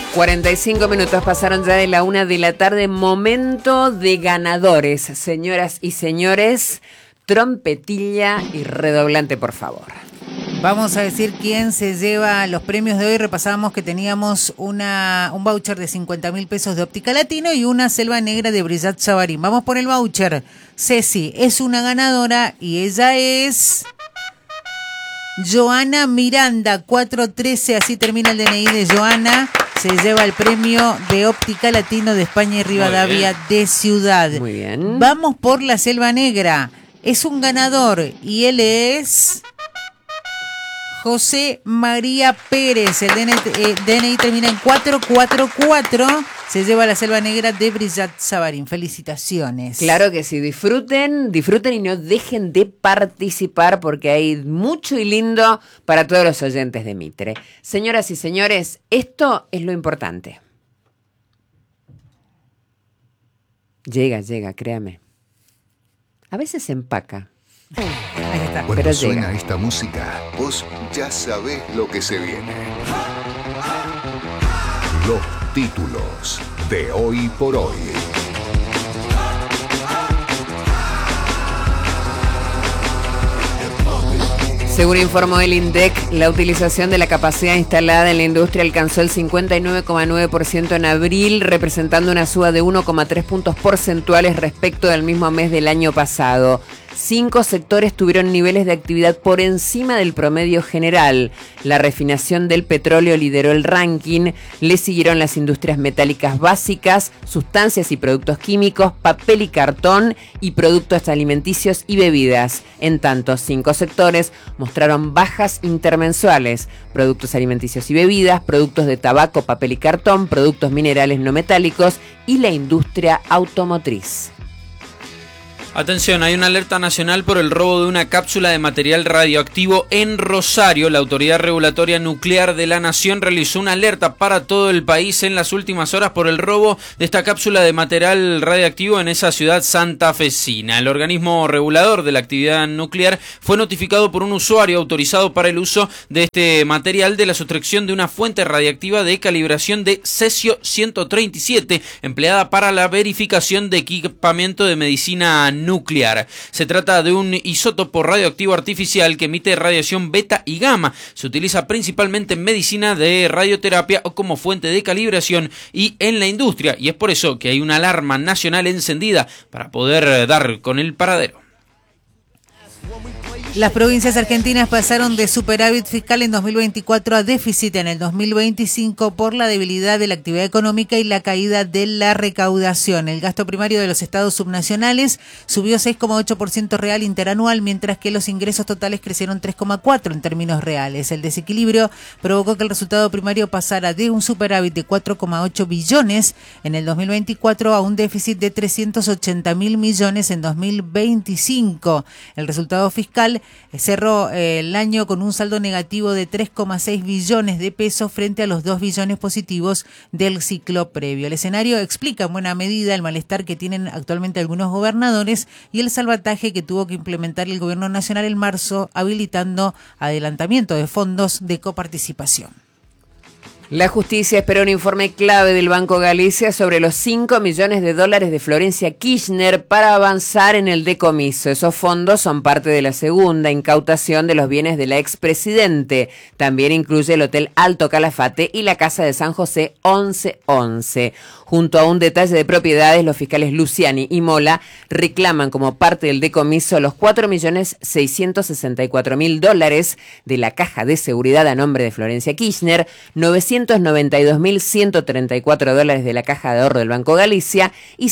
45 minutos pasaron ya de la 1 de la tarde. Momento de ganadores, señoras y señores. Trompetilla y redoblante, por favor. Vamos a decir quién se lleva los premios de hoy. Repasábamos que teníamos un voucher de 50.000 pesos de Óptica Latino y una selva negra de Brillat Savarín. Vamos por el voucher. Ceci es una ganadora y ella es Joana Miranda, 413, así termina el DNI de Joana. Se lleva el premio de Óptica Latino de España y Rivadavia de Ciudad. Muy bien. Vamos por la selva negra. Es un ganador y él es José María Pérez. El DNI termina en 444. Se lleva la selva negra de Brillat Savarín. Felicitaciones. Claro que sí, disfruten y no dejen de participar porque hay mucho y lindo para todos los oyentes de Mitre. Señoras y señores, esto es lo importante. Llega, créame. A veces se empaca. Ahí está. Cuando Pero suena llega. esta música, vos ya sabés lo que se viene. Los títulos de Hoy por Hoy. Según informó el INDEC, la utilización de la capacidad instalada en la industria alcanzó el 59,9% en abril, representando una suba de 1,3 puntos porcentuales respecto del mismo mes del año pasado. 5 sectores tuvieron niveles de actividad por encima del promedio general. La refinación del petróleo lideró el ranking, le siguieron las industrias metálicas básicas, sustancias y productos químicos, papel y cartón y productos alimenticios y bebidas. En tanto, 5 sectores mostraron bajas intermensuales: productos alimenticios y bebidas, productos de tabaco, papel y cartón, productos minerales no metálicos y la industria automotriz. Atención, hay una alerta nacional por el robo de una cápsula de material radioactivo en Rosario. La Autoridad Regulatoria Nuclear de la Nación realizó una alerta para todo el país en las últimas horas por el robo de esta cápsula de material radioactivo en esa ciudad santafesina. El organismo regulador de la actividad nuclear fue notificado por un usuario autorizado para el uso de este material de la sustracción de una fuente radiactiva de calibración de cesio 137, empleada para la verificación de equipamiento de medicina nuclear. Se trata de un isótopo radioactivo artificial que emite radiación beta y gamma. Se utiliza principalmente en medicina de radioterapia o como fuente de calibración y en la industria, y es por eso que hay una alarma nacional encendida para poder dar con el paradero. Las provincias argentinas pasaron de superávit fiscal en 2024 a déficit en el 2025 por la debilidad de la actividad económica y la caída de la recaudación. El gasto primario de los estados subnacionales subió 6,8% real interanual, mientras que los ingresos totales crecieron 3,4% en términos reales. El desequilibrio provocó que el resultado primario pasara de un superávit de 4,8 billones en el 2024 a un déficit de 380.000 millones en 2025. El resultado fiscal cerró el año con un saldo negativo de 3,6 billones de pesos frente a los 2 billones positivos del ciclo previo. El escenario explica en buena medida el malestar que tienen actualmente algunos gobernadores y el salvataje que tuvo que implementar el gobierno nacional en marzo, habilitando adelantamiento de fondos de coparticipación. La justicia esperó un informe clave del Banco Galicia sobre los 5 millones de dólares de Florencia Kirchner para avanzar en el decomiso. Esos fondos son parte de la segunda incautación de los bienes de la expresidente. También incluye el Hotel Alto Calafate y la Casa de San José 1111. Junto a un detalle de propiedades, los fiscales Luciani y Mola reclaman como parte del decomiso los 4.664.000 dólares de la Caja de Seguridad a nombre de Florencia Kirchner, 992.134 dólares de la Caja de Ahorro del Banco Galicia y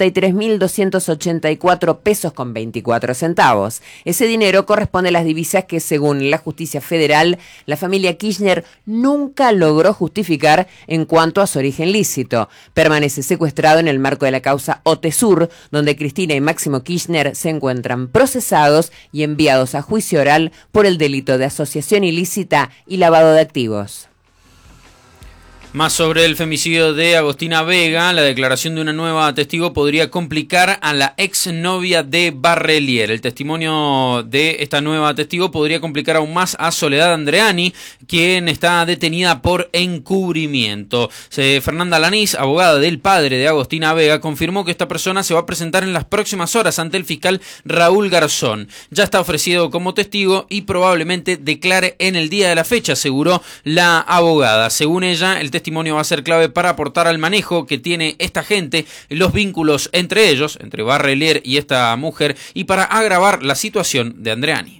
53.284 pesos con 24 centavos. Ese dinero corresponde a las divisas que, según la justicia federal, la familia Kirchner nunca logró justificar en cuanto a su origen lícito. Permanece secuestrado en el marco de la causa Otesur, donde Cristina y Máximo Kirchner se encuentran procesados y enviados a juicio oral por el delito de asociación ilícita y lavado de activos. Más sobre el femicidio de Agostina Vega, la declaración de una nueva testigo podría complicar a la exnovia de Barrelier. El testimonio de esta nueva testigo podría complicar aún más a Soledad Andreani, quien está detenida por encubrimiento. Fernanda Lanís, abogada del padre de Agostina Vega, confirmó que esta persona se va a presentar en las próximas horas ante el fiscal Raúl Garzón. Ya está ofrecido como testigo y probablemente declare en el día de la fecha, aseguró la abogada. Según ella, el testimonio va a ser clave para aportar al manejo que tiene esta gente, los vínculos entre ellos, entre Barrelier y esta mujer, y para agravar la situación de Andreani.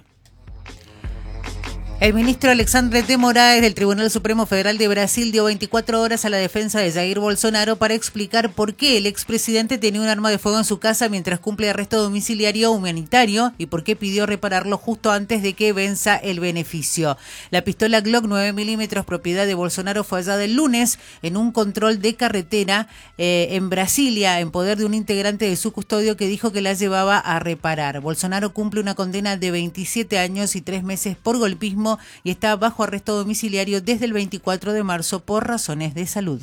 El ministro Alexandre de Moraes del Tribunal Supremo Federal de Brasil dio 24 horas a la defensa de Jair Bolsonaro para explicar por qué el expresidente tenía un arma de fuego en su casa mientras cumple arresto domiciliario humanitario y por qué pidió repararlo justo antes de que venza el beneficio. La pistola Glock 9 milímetros propiedad de Bolsonaro fue hallada el lunes en un control de carretera en Brasilia en poder de un integrante de su custodio que dijo que la llevaba a reparar. Bolsonaro cumple una condena de 27 años y 3 meses por golpismo y está bajo arresto domiciliario desde el 24 de marzo por razones de salud.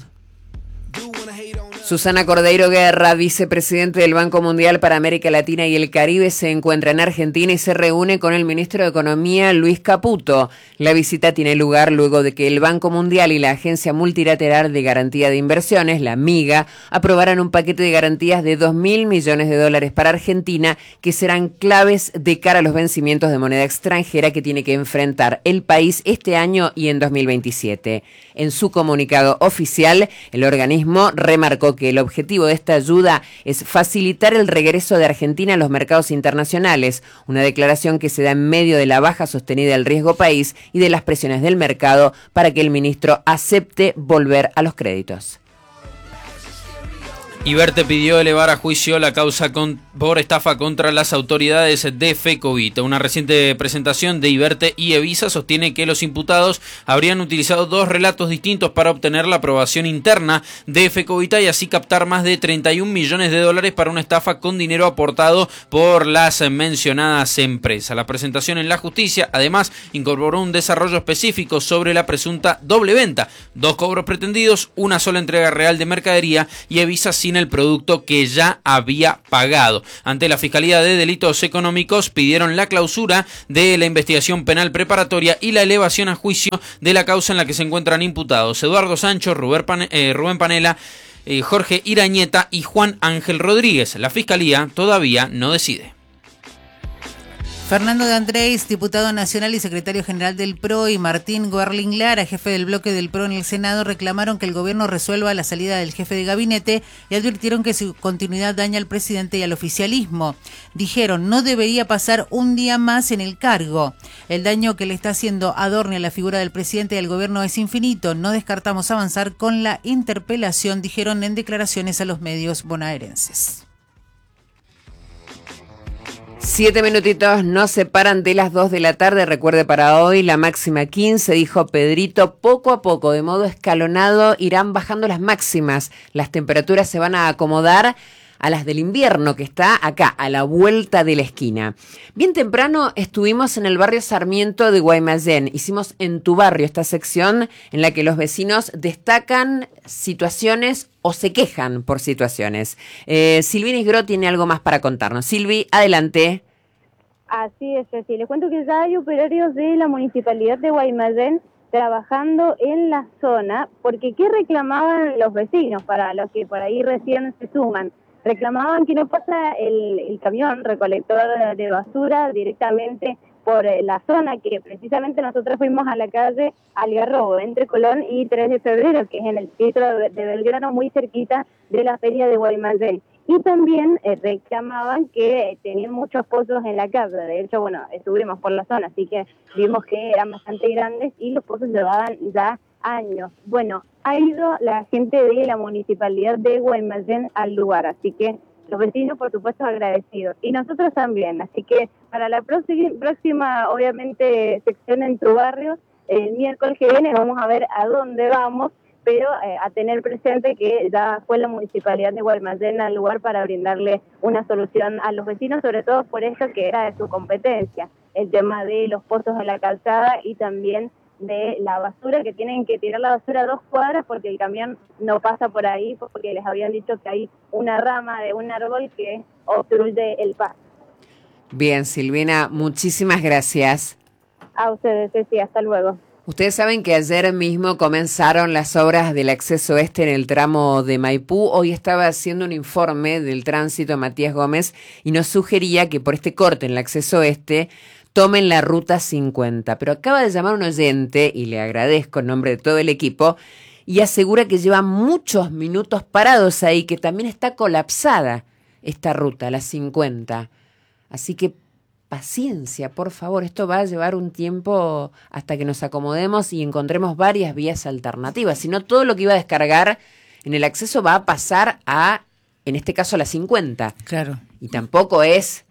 Susana Cordeiro Guerra, vicepresidente del Banco Mundial para América Latina y el Caribe, se encuentra en Argentina y se reúne con el ministro de Economía, Luis Caputo. La visita tiene lugar luego de que el Banco Mundial y la Agencia Multilateral de Garantía de Inversiones, la MIGA, aprobaran un paquete de garantías de $2.000 millones para Argentina, que serán claves de cara a los vencimientos de moneda extranjera que tiene que enfrentar el país este año y en 2027. En su comunicado oficial, el organismo remarcó que el objetivo de esta ayuda es facilitar el regreso de Argentina a los mercados internacionales, una declaración que se da en medio de la baja sostenida del riesgo país y de las presiones del mercado para que el ministro acepte volver a los créditos. Iberte pidió elevar a juicio la causa por estafa contra las autoridades de Fecovita. Una reciente presentación de Iberte y Evisa sostiene que los imputados habrían utilizado 2 relatos distintos para obtener la aprobación interna de Fecovita y así captar más de $31 millones para una estafa con dinero aportado por las mencionadas empresas. La presentación en la justicia además incorporó un desarrollo específico sobre la presunta doble venta, 2 cobros pretendidos, una sola entrega real de mercadería y Evisa sin el producto que ya había pagado. Ante la Fiscalía de Delitos Económicos pidieron la clausura de la investigación penal preparatoria y la elevación a juicio de la causa en la que se encuentran imputados Eduardo Sancho, Rubén Panela, Jorge Irañeta y Juan Ángel Rodríguez. La Fiscalía todavía no decide. Fernando de Andrés, diputado nacional y secretario general del PRO, y Martín Guerling Lara, jefe del bloque del PRO en el Senado, reclamaron que el gobierno resuelva la salida del jefe de gabinete y advirtieron que su continuidad daña al presidente y al oficialismo. Dijeron, no debería pasar un día más en el cargo. El daño que le está haciendo Adorni a la figura del presidente y al gobierno es infinito. No descartamos avanzar con la interpelación, dijeron en declaraciones a los medios bonaerenses. 7 minutitos nos separan de las 2 de la tarde. Recuerde, para hoy la máxima 15, dijo Pedrito. Poco a poco, de modo escalonado, irán bajando las máximas. Las temperaturas se van a acomodar a las del invierno, que está acá, a la vuelta de la esquina. Bien temprano estuvimos en el barrio Sarmiento de Guaymallén. Hicimos En tu barrio, esta sección en la que los vecinos destacan situaciones o se quejan por situaciones. Silvi Nisgró tiene algo más para contarnos. Silvi, adelante. Así es, Ceci. Les cuento que ya hay operarios de la Municipalidad de Guaymallén trabajando en la zona, porque ¿qué reclamaban los vecinos? Para los que por ahí recién se suman. Reclamaban que no pasa el camión recolector de basura directamente por la zona, que precisamente nosotros fuimos a la calle Algarrobo, entre Colón y 3 de Febrero, que es en el centro de Belgrano, muy cerquita de la feria de Guaymallén. Y también reclamaban que tenían muchos pozos en la calle. De hecho, bueno, estuvimos por la zona, así que vimos que eran bastante grandes y los pozos llevaban ya años. Bueno, ha ido la gente de la Municipalidad de Guaymallén al lugar, así que los vecinos, por supuesto, agradecidos. Y nosotros también, así que para la próxima, obviamente, sección En tu barrio, el miércoles que viene vamos a ver a dónde vamos, pero a tener presente que ya fue la Municipalidad de Guaymallén al lugar para brindarle una solución a los vecinos, sobre todo por esto que era de su competencia, el tema de los pozos en la calzada y también de la basura, que tienen que tirar la basura a 2 cuadras porque el camión no pasa por ahí, porque les habían dicho que hay una rama de un árbol que obstruye el paso. Bien, Silvina, muchísimas gracias. A ustedes, sí, hasta luego. Ustedes saben que ayer mismo comenzaron las obras del acceso este en el tramo de Maipú. Hoy estaba haciendo un informe del tránsito Matías Gómez y nos sugería que por este corte en el acceso este tomen la ruta 50. Pero acaba de llamar un oyente, y le agradezco en nombre de todo el equipo, y asegura que lleva muchos minutos parados ahí, que también está colapsada esta ruta, la 50. Así que paciencia, por favor, esto va a llevar un tiempo hasta que nos acomodemos y encontremos varias vías alternativas. Si no, todo lo que iba a descargar en el acceso va a pasar a, en este caso, a la 50. Claro. Y tampoco es...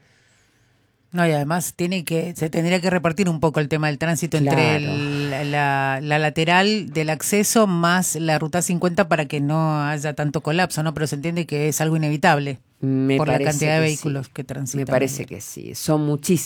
No, y además se tendría que repartir un poco el tema del tránsito, claro, entre la lateral del acceso más la ruta 50 para que no haya tanto colapso, ¿no? Pero se entiende que es algo inevitable por la cantidad de vehículos sí, que transitan. Me parece que sí, son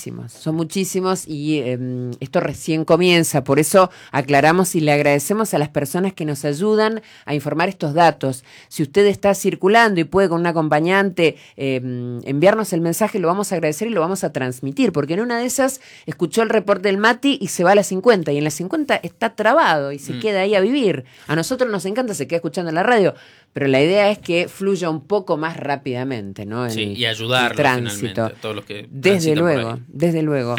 muchísimos y esto recién comienza, por eso aclaramos y le agradecemos a las personas que nos ayudan a informar estos datos. Si usted está circulando y puede con un acompañante enviarnos el mensaje, lo vamos a agradecer y lo vamos a transmitir, porque en una de esas escuchó el reporte del Mati y se va a la 50, y en la 50 está trabado y se queda ahí a vivir. A nosotros nos encanta, se queda escuchando la radio, pero la idea es que fluya un poco más rápidamente, ¿no? Y ayudarlo finalmente a todos los que desde luego.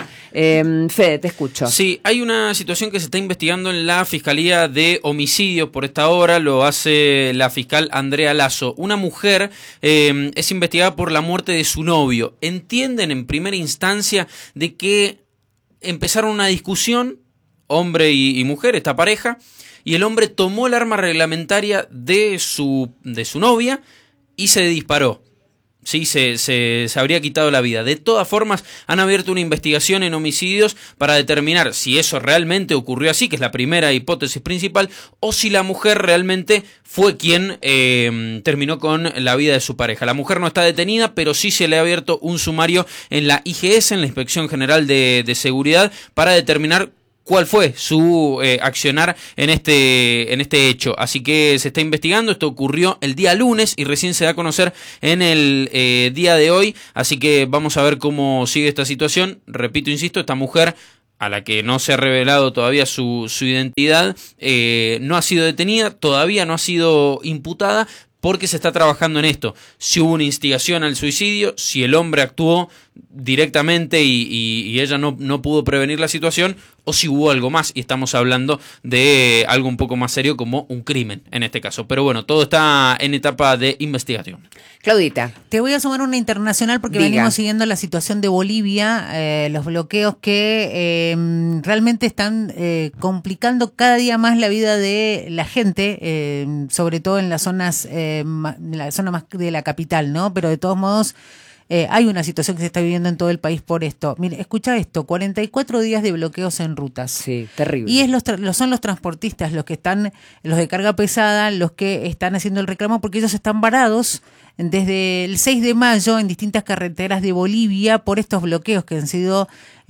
Fede, te escucho. Sí, hay una situación que se está investigando en la Fiscalía de Homicidios por esta hora, lo hace la fiscal Andrea Lazo. Una mujer es investigada por la muerte de su novio. Entienden en primera instancia de que empezaron una discusión, hombre y mujer, esta pareja, y el hombre tomó el arma reglamentaria de su novia y se disparó. Sí, se habría quitado la vida. De todas formas, han abierto una investigación en homicidios para determinar si eso realmente ocurrió así, que es la primera hipótesis principal, o si la mujer realmente fue quien terminó con la vida de su pareja. La mujer no está detenida, pero sí se le ha abierto un sumario en la IGS, en la Inspección General de Seguridad, para determinar cuál fue su accionar en este hecho. Así que se está investigando, esto ocurrió el día lunes y recién se da a conocer en el día de hoy, así que vamos a ver cómo sigue esta situación. Repito, insisto, esta mujer, a la que no se ha revelado todavía su identidad, no ha sido detenida, todavía no ha sido imputada, porque se está trabajando en esto. Si hubo una instigación al suicidio, si el hombre actuó directamente y ella no pudo prevenir la situación, o si hubo algo más, y estamos hablando de algo un poco más serio como un crimen en este caso. Pero bueno, todo está en etapa de investigación. Claudita. Te voy a sumar una internacional porque venimos siguiendo la situación de Bolivia, los bloqueos que realmente están complicando cada día más la vida de la gente, sobre todo en las zonas, la zona más de la capital, ¿no? Pero de todos modos hay una situación que se está viviendo en todo el país por esto. Mire, escucha esto, 44 días de bloqueos en rutas. Sí, terrible. Y son los transportistas los que están, los de carga pesada, los que están haciendo el reclamo porque ellos están varados desde el 6 de mayo en distintas carreteras de Bolivia por estos bloqueos que han sido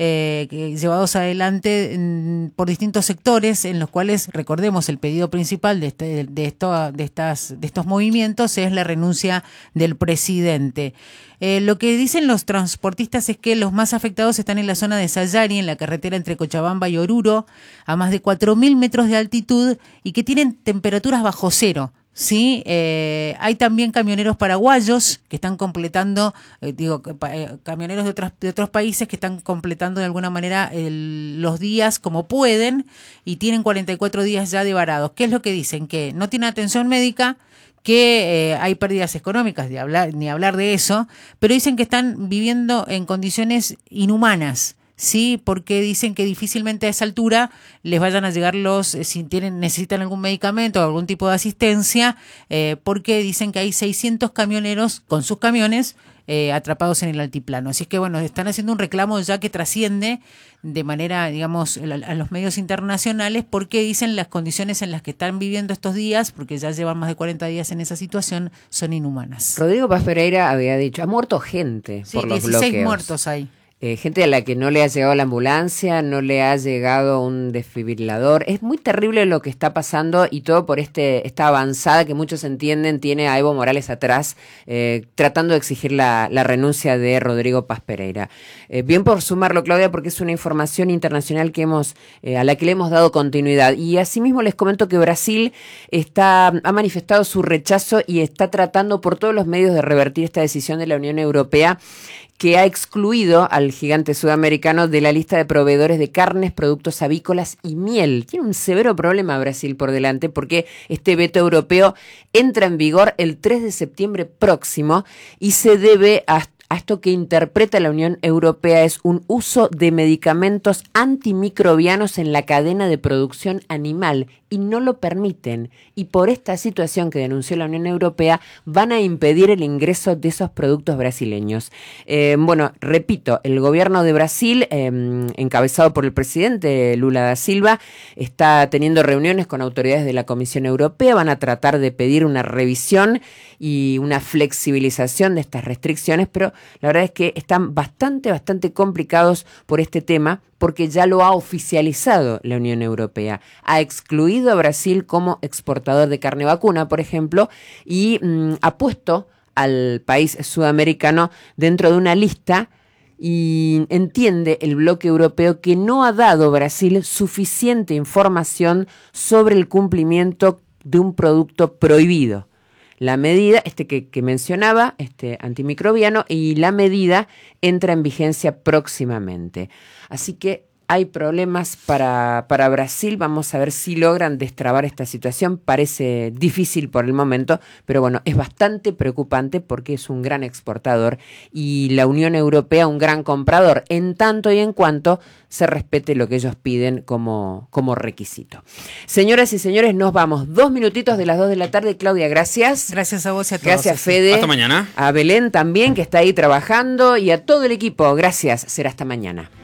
llevados adelante por distintos sectores, en los cuales, recordemos, el pedido principal de estos movimientos es la renuncia del presidente. Lo que dicen los transportistas es que los más afectados están en la zona de Sayari, en la carretera entre Cochabamba y Oruro, a más de 4.000 metros de altitud, y que tienen temperaturas bajo cero. Sí, hay también camioneros paraguayos que están completando, camioneros de otros países que están completando de alguna manera los días como pueden y tienen 44 días ya de varados. ¿Qué es lo que dicen? Que no tienen atención médica, que hay pérdidas económicas, ni hablar de eso, pero dicen que están viviendo en condiciones inhumanas. Sí, porque dicen que difícilmente a esa altura les vayan a llegar si necesitan algún medicamento o algún tipo de asistencia, porque dicen que hay 600 camioneros con sus camiones atrapados en el altiplano. Así que bueno, están haciendo un reclamo ya que trasciende de manera, digamos, a los medios internacionales, porque dicen las condiciones en las que están viviendo estos días, porque ya llevan más de 40 días en esa situación, son inhumanas. Rodrigo Paz Pereira había dicho, ha muerto gente por los bloqueos. 16 muertos hay. gente a la que no le ha llegado la ambulancia, no le ha llegado un desfibrilador. Es muy terrible lo que está pasando y todo por esta avanzada que muchos entienden tiene a Evo Morales atrás, tratando de exigir la renuncia de Rodrigo Paz Pereira. Bien por sumarlo, Claudia, porque es una información internacional que a la que le hemos dado continuidad. Y asimismo les comento que Brasil ha manifestado su rechazo y está tratando por todos los medios de revertir esta decisión de la Unión Europea, que ha excluido al gigante sudamericano de la lista de proveedores de carnes, productos avícolas y miel. Tiene un severo problema Brasil por delante porque este veto europeo entra en vigor el 3 de septiembre próximo y se debe a esto que interpreta la Unión Europea es un uso de medicamentos antimicrobianos en la cadena de producción animal y no lo permiten. Y por esta situación que denunció la Unión Europea van a impedir el ingreso de esos productos brasileños. Repito, el gobierno de Brasil, encabezado por el presidente Lula da Silva, está teniendo reuniones con autoridades de la Comisión Europea, van a tratar de pedir una revisión y una flexibilización de estas restricciones, pero la verdad es que están bastante complicados por este tema, porque ya lo ha oficializado la Unión Europea. Ha excluido a Brasil como exportador de carne vacuna, por ejemplo, y ha puesto al país sudamericano dentro de una lista y entiende el bloque europeo que no ha dado Brasil suficiente información sobre el cumplimiento de un producto prohibido. La medida, que mencionaba, antimicrobiano, y la medida entra en vigencia próximamente. Así que hay problemas para Brasil. Vamos a ver si logran destrabar esta situación. Parece difícil por el momento, pero bueno, es bastante preocupante porque es un gran exportador y la Unión Europea un gran comprador, en tanto y en cuanto se respete lo que ellos piden como requisito. Señoras y señores, nos vamos. 2 minutitos de las 2 de la tarde. Claudia, gracias. Gracias a vos y a todos. Gracias, Fede. Hasta mañana. A Belén también, que está ahí trabajando, y a todo el equipo. Gracias. Será hasta mañana.